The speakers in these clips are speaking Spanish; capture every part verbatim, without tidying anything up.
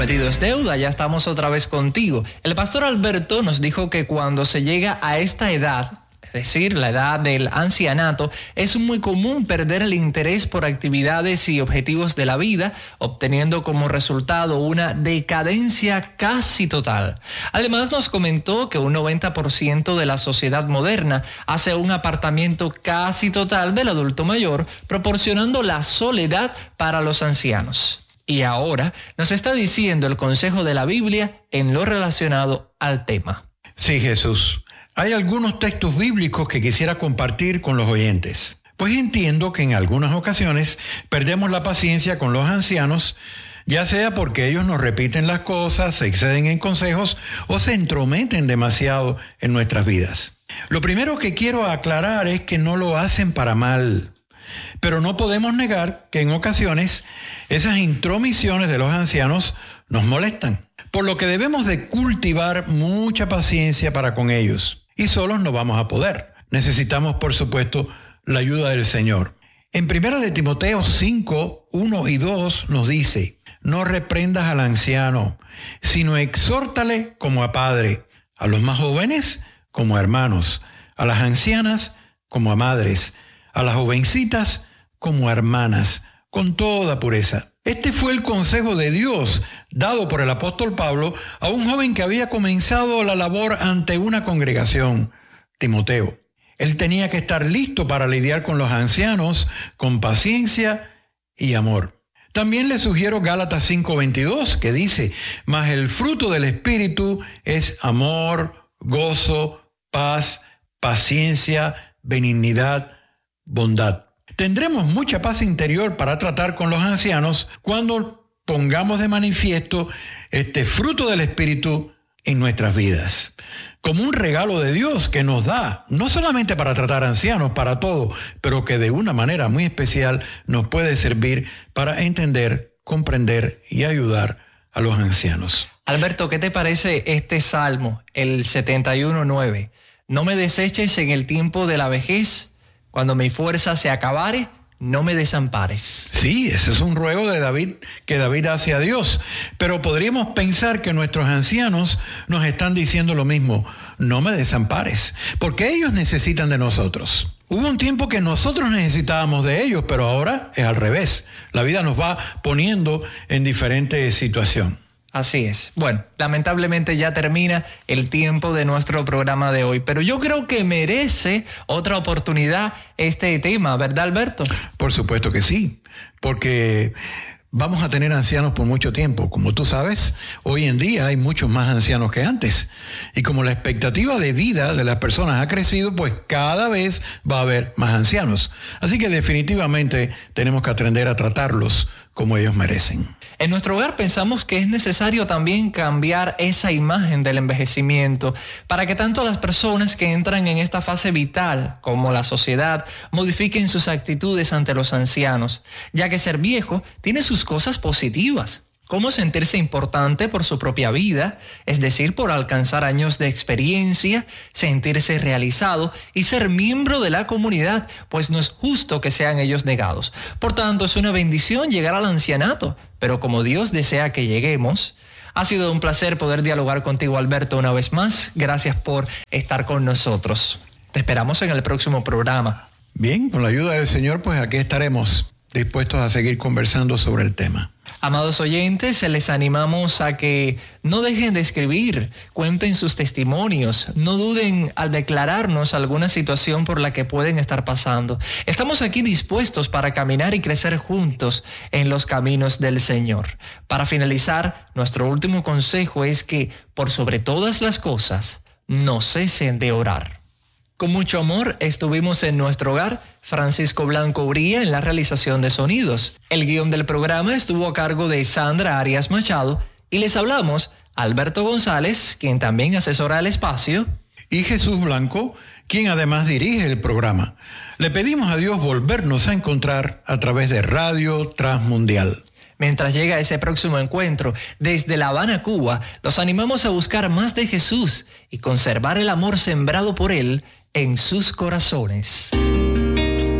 prometido es deuda, ya estamos otra vez contigo. El pastor Alberto nos dijo que cuando se llega a esta edad, es decir, la edad del ancianato, es muy común perder el interés por actividades y objetivos de la vida, obteniendo como resultado una decadencia casi total. Además, nos comentó que un noventa por ciento de la sociedad moderna hace un apartamiento casi total del adulto mayor, proporcionando la soledad para los ancianos. Y ahora nos está diciendo el consejo de la Biblia en lo relacionado al tema. Sí, Jesús. Hay algunos textos bíblicos que quisiera compartir con los oyentes. Pues entiendo que en algunas ocasiones perdemos la paciencia con los ancianos, ya sea porque ellos nos repiten las cosas, se exceden en consejos o se entrometen demasiado en nuestras vidas. Lo primero que quiero aclarar es que no lo hacen para mal, pero no podemos negar que en ocasiones esas intromisiones de los ancianos nos molestan, por lo que debemos de cultivar mucha paciencia para con ellos. Y solos no vamos a poder. Necesitamos, por supuesto, la ayuda del Señor. En primera de Timoteo cinco, uno y dos nos dice: no reprendas al anciano, sino exhórtale como a padre, a los más jóvenes como a hermanos, a las ancianas como a madres, a las jovencitas como a hermanas, con toda pureza. Este fue el consejo de Dios dado por el apóstol Pablo a un joven que había comenzado la labor ante una congregación, Timoteo. Él tenía que estar listo para lidiar con los ancianos con paciencia y amor. También le sugiero Gálatas cinco veintidós, que dice: mas el fruto del Espíritu es amor, gozo, paz, paciencia, benignidad, bondad. Tendremos mucha paz interior para tratar con los ancianos cuando pongamos de manifiesto este fruto del Espíritu en nuestras vidas, como un regalo de Dios que nos da, no solamente para tratar ancianos, para todo, pero que de una manera muy especial nos puede servir para entender, comprender y ayudar a los ancianos. Alberto, ¿qué te parece este salmo, el setenta y uno nueve? No me deseches en el tiempo de la vejez, cuando mi fuerza se acabare, no me desampares. Sí, ese es un ruego de David que David hace a Dios. Pero podríamos pensar que nuestros ancianos nos están diciendo lo mismo: no me desampares, porque ellos necesitan de nosotros. Hubo un tiempo que nosotros necesitábamos de ellos, pero ahora es al revés. La vida nos va poniendo en diferente situación. Así es. Bueno, lamentablemente ya termina el tiempo de nuestro programa de hoy, pero yo creo que merece otra oportunidad este tema, ¿verdad, Alberto? Por supuesto que sí, porque vamos a tener ancianos por mucho tiempo. Como tú sabes, hoy en día hay muchos más ancianos que antes. Y como la expectativa de vida de las personas ha crecido, pues cada vez va a haber más ancianos. Así que definitivamente tenemos que aprender a tratarlos como ellos merecen. En nuestro hogar pensamos que es necesario también cambiar esa imagen del envejecimiento para que tanto las personas que entran en esta fase vital como la sociedad modifiquen sus actitudes ante los ancianos, ya que ser viejo tiene sus cosas positivas, como sentirse importante por su propia vida, es decir, por alcanzar años de experiencia, sentirse realizado y ser miembro de la comunidad, pues no es justo que sean ellos negados. Por tanto, es una bendición llegar al ancianato, pero como Dios desea que lleguemos. Ha sido un placer poder dialogar contigo, Alberto, una vez más. Gracias por estar con nosotros. Te esperamos en el próximo programa. Bien, con la ayuda del Señor, pues aquí estaremos dispuestos a seguir conversando sobre el tema. Amados oyentes, les animamos a que no dejen de escribir, cuenten sus testimonios, no duden al declararnos alguna situación por la que pueden estar pasando. Estamos aquí dispuestos para caminar y crecer juntos en los caminos del Señor. Para finalizar, nuestro último consejo es que, por sobre todas las cosas, no cesen de orar. Con mucho amor estuvimos en nuestro hogar. Francisco Blanco Uría en la realización de sonidos. El guión del programa estuvo a cargo de Sandra Arias Machado y les hablamos Alberto González, quien también asesora el espacio, y Jesús Blanco, quien además dirige el programa. Le pedimos a Dios volvernos a encontrar a través de Radio Transmundial. Mientras llega ese próximo encuentro, desde La Habana, Cuba, los animamos a buscar más de Jesús y conservar el amor sembrado por Él en sus corazones.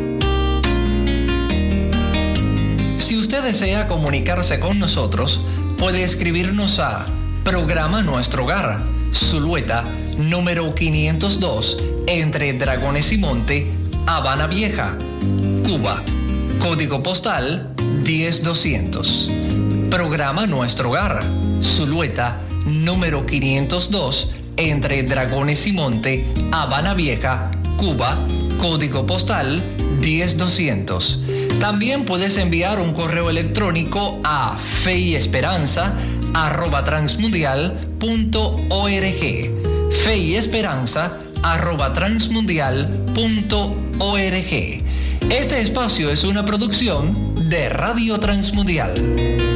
Si usted desea comunicarse con nosotros, puede escribirnos a Programa Nuestro Hogar, Zulueta, número quinientos dos, entre Dragones y Monte, Habana Vieja, Cuba. Código postal diez doscientos. Programa Nuestro Hogar, Zulueta, número quinientos dos, entre Dragones y Monte, Habana Vieja, Cuba. Código postal diez doscientos. También puedes enviar un correo electrónico a fe y esperanza arroba transmundial punto org. Fe y esperanza arroba transmundial punto org. Este espacio es una producción de Radio Transmundial.